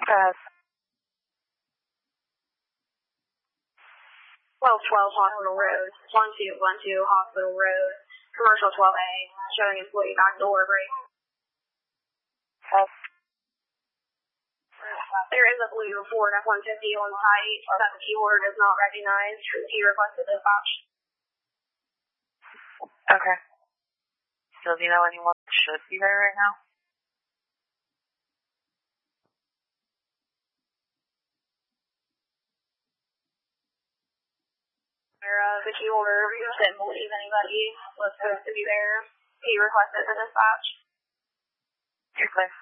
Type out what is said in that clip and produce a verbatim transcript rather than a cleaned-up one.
Pass. twelve twelve Hospital Road, one two one two Hospital Road, Commercial twelve A, showing employee back door break. Pass. There is a blue Ford F one fifty on site that the key holder does not recognize. He requested dispatch. Okay. So do you know anyone that should be there right now? Uh, the key holder didn't believe anybody was supposed to be there. He requested the dispatch. You're clear.